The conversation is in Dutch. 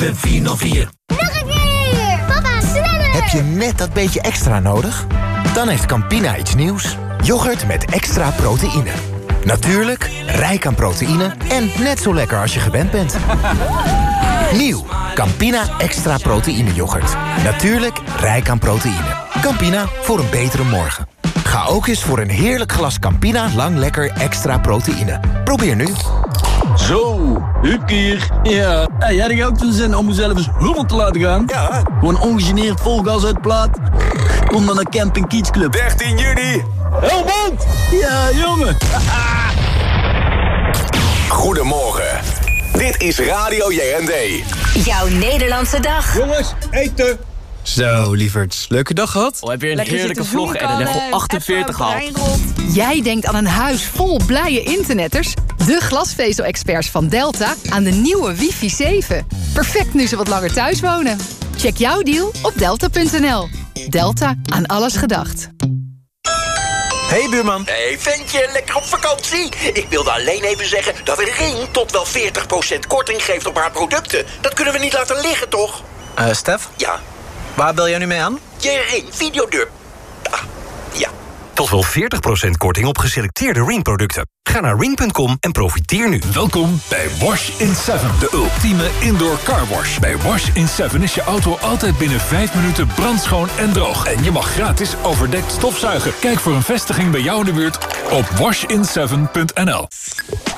De 404. Nog een keer! Papa, sneller! Heb je net dat beetje extra nodig? Dan heeft Campina iets nieuws. Yoghurt met extra proteïne. Natuurlijk, rijk aan proteïne en net zo lekker als je gewend bent. Nieuw, Campina extra proteïne yoghurt. Natuurlijk, rijk aan proteïne. Campina, voor een betere morgen. Ga ook eens voor een heerlijk glas Campina Lang Lekker extra proteïne. Probeer nu. Zo, Hupkier. Ja, hey, jij hebt ook zo'n zin om mezelf eens helemaal te laten gaan? Ja. Gewoon ongegeneerd vol gas uit de plaat. Kom dan naar Camping Kids Club. 13 juni. Helmond! Ja, jongen. Goedemorgen. Dit is Radio JND. Jouw Nederlandse dag. Jongens, eten. Zo, lieverds. Leuke dag gehad? Heb je een heerlijke vlog en een level 48 gehaald? Jij denkt aan een huis vol blije internetters? De glasvezel-experts van Delta aan de nieuwe wifi 7. Perfect nu ze wat langer thuis wonen. Check jouw deal op delta.nl. Delta, aan alles gedacht. Hey buurman. Hey ventje, lekker op vakantie? Ik wilde alleen even zeggen dat Ring tot wel 40% korting geeft op haar producten. Dat kunnen we niet laten liggen, toch? Stef? Ja. Waar bel jij nu mee aan? Je Ring Videodeur. Ah, ja. Tot wel 40% korting op geselecteerde Ring-producten. Ga naar ring.com en profiteer nu. Welkom bij Wash in 7, de ultieme indoor car wash. Bij Wash in 7 is je auto altijd binnen 5 minuten brandschoon en droog. En je mag gratis overdekt stofzuigen. Kijk voor een vestiging bij jou in de buurt op washin7.nl.